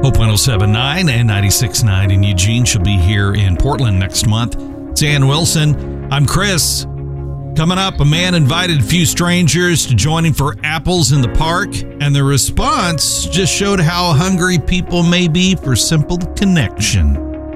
Hope 107.9 and 96.9 in Eugene. She'll be here in Portland next month. It's Ann Wilson. I'm Chris. Coming up, a man invited a few strangers to join him for apples in the park, and the response just showed how hungry people may be for simple connection.